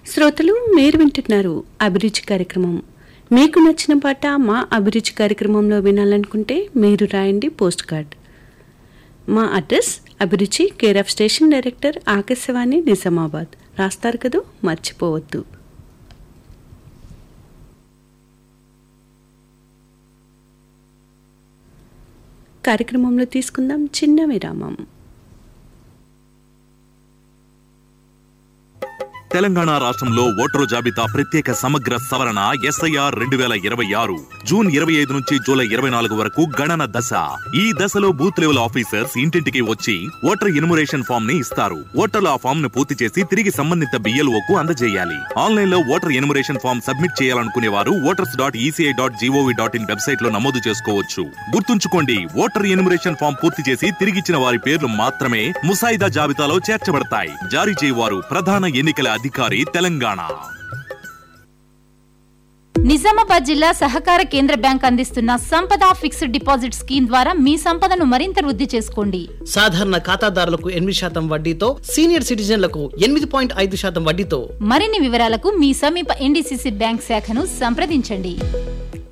శ్రోతలు మీరు వింటున్నారు అభిరుచి కార్యక్రమం. మీకు నచ్చిన పాట మా అభిరుచి కార్యక్రమంలో వినాలనుకుంటే మీరు రాయండి పోస్ట్ కార్డ్. మా అడ్రస్ అభిరుచి, care of station director, Akashvani, Nizamabad. రాస్తారు కదూ, మర్చిపోవద్దు. కార్యక్రమంలో తీసుకుందాం చిన్న విరామం. తెలంగాణ రాష్ట్రంలో ఓటరు జాబితా ప్రత్యేక సమగ్ర సవరణ SIR 2026 జూన్ 25 నుంచి జూలై 24 వరకు గణన దశ. ఈ దశలో బూత్ లెవెల్ ఆఫీసర్స్ ఇంటింటికి వచ్చి ఓటర్ ఎన్యుమరేషన్ ఫామ్ ని ఇస్తారు. ఓటర్లు ఆ ఫామ్ ను పూర్తి చేసి తిరిగి సంబంధిత BLOకు అందజేయాలి. ఆన్లైన్ లో ఓటర్ ఎన్యుమరేషన్ ఫామ్ సబ్మిట్ చేయాలనుకునే వారు voters.eci.gov.in వెబ్సైట్ లో నమోదు చేసుకోవచ్చు. గుర్తుంచుకోండి, ఓటర్ ఎన్యుమరేషన్ ఫామ్ పూర్తి చేసి తిరిగిచ్చిన వారి పేర్లు మాత్రమే ముసాయిదా జాబితాలో చేర్చబడతాయి. జారీ చేయవారు ప్రధాన ఎన్నికల అధికారి, తెలంగాణ. నిజామాబాద్ జిల్లా సహకార కేంద్ర బ్యాంక్ అందిస్తున్న సంపద ఫిక్స్డ్ డిపాజిట్ స్కీమ్ ద్వారా మీ సంపదను మరింత వృద్ధి చేసుకోండి. సాధారణ ఖాతాదారులకు 8% వడ్డీతో, సీనియర్ సిటిజన్లకు 8.5% వడ్డీతో. మరిన్ని వివరాలకు మీ సమీప NDCC బ్యాంక్ శాఖను సంప్రదించండి.